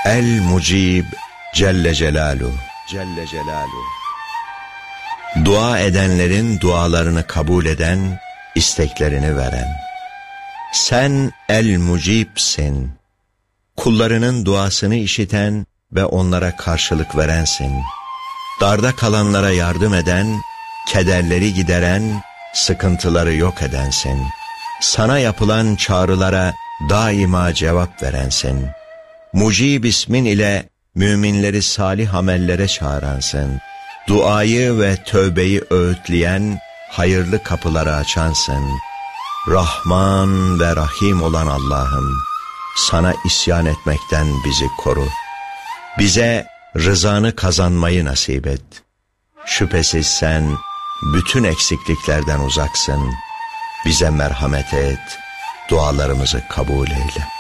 El Mucib Celle Celaluhu. Dua edenlerin dualarını kabul eden, isteklerini veren. Sen El Mucib'sin. Kullarının duasını işiten ve onlara karşılık verensin. Darda kalanlara yardım eden, kederleri gideren, sıkıntıları yok edensin. Sana yapılan çağrılara daima cevap verensin. Mucib ismin ile müminleri salih amellere çağıransın. Duayı ve tövbeyi öğütleyen, hayırlı kapıları açansın. Rahman ve Rahim olan Allah'ım, sana isyan etmekten bizi koru. Bize rızanı kazanmayı nasip et. Şüphesiz sen bütün eksikliklerden uzaksın. Bize merhamet et, dualarımızı kabul eyle.